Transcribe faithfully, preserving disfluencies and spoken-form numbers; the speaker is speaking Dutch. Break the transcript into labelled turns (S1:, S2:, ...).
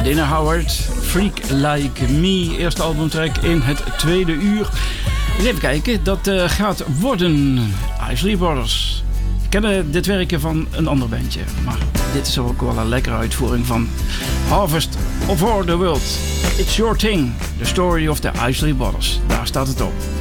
S1: Lena Howard, Freak Like Me, eerste albumtrack in het tweede uur. Eens even kijken, dat uh, gaat worden Isley Brothers. Ik ken dit werken van een ander bandje, maar dit is ook wel een lekkere uitvoering van Harvest of All the World. It's Your Thing, the story of the Isley Brothers. Daar staat het op.